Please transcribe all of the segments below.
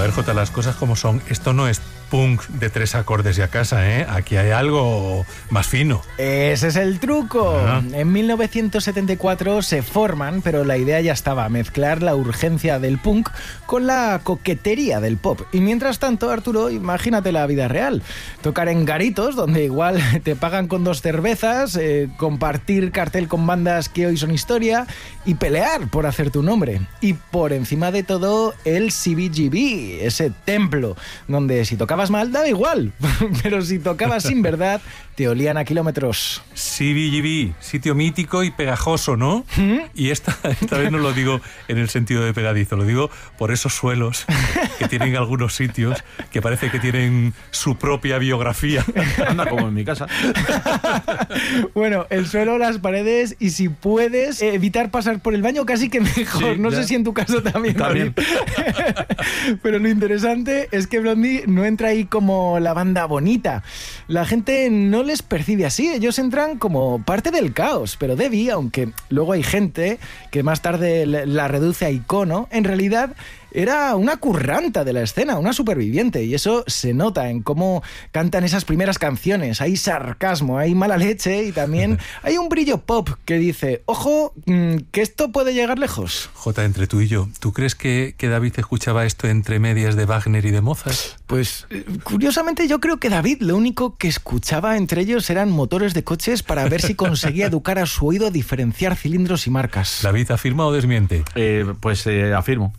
ver, Jota, las cosas como son. Esto no es punk de 3 acordes y a casa, ¿eh? Aquí hay algo más fino. Ese es el truco. En 1974 se forman, pero la idea ya estaba, mezclar la urgencia del punk con la coquetería del pop. Y mientras tanto, Arturo, imagínate la vida real. Tocar en garitos, donde igual te pagan con 2 cervezas, compartir cartel con bandas que hoy son historia y pelear por hacer tu nombre. Y por encima de todo, el CBGB, ese templo, donde si tocabas mal, daba igual, pero si tocabas sin verdad, te olían a kilómetros. CBGB, sitio mítico y pegajoso, ¿no? Y esta vez no lo digo en el sentido de pegadizo, lo digo por esos suelos que tienen algunos sitios que parece que tienen su propia biografía. Anda, como en mi casa. Bueno, el suelo, las paredes y si puedes evitar pasar por el baño, casi que mejor. Sí, no ya. sé si en tu caso también. Pero lo interesante es que Blondie no entra ahí como la banda bonita. La gente no les percibe así, ellos entran como parte del caos, pero Debbie, aunque luego hay gente que más tarde la reduce a icono, en realidad era una curranta de la escena, una superviviente, y eso se nota en cómo cantan esas primeras canciones. Hay sarcasmo, hay mala leche y también hay un brillo pop que dice, ojo, que esto puede llegar lejos. Jota, entre tú y yo, ¿tú crees que David escuchaba esto entre medias de Wagner y de Mozart? Pues, curiosamente, yo creo que David lo único que escuchaba entre ellos eran motores de coches para ver si conseguía educar a su oído a diferenciar cilindros y marcas. ¿David afirma o desmiente? Afirmo.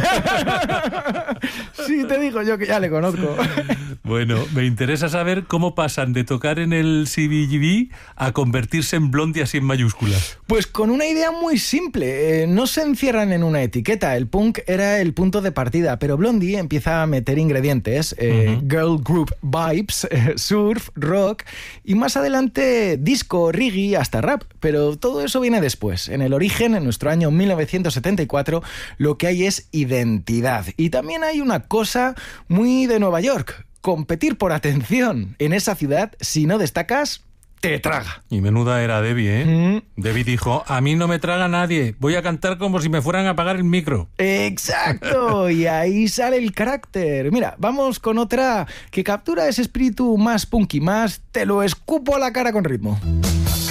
Sí, te digo yo que ya le conozco. Bueno, me interesa saber cómo pasan de tocar en el CBGB a convertirse en Blondie así en mayúsculas. Pues con una idea muy simple. No se encierran en una etiqueta. El punk era el punto de partida, pero Blondie empieza a meter ingredientes. Girl group vibes, surf, rock y más adelante disco, reggae, hasta rap. Pero todo eso viene después. En el origen, en nuestro año 1974, lo que hay es identidad. Y también hay una cosa muy de Nueva York. Competir por atención. En esa ciudad, si no destacas, te traga. Y menuda era Debbie, ¿eh? Debbie dijo, a mí no me traga nadie, voy a cantar como si me fueran a apagar el micro. ¡Exacto! Y ahí sale el carácter. Mira, vamos con otra que captura ese espíritu más punky, más te lo escupo a la cara con ritmo.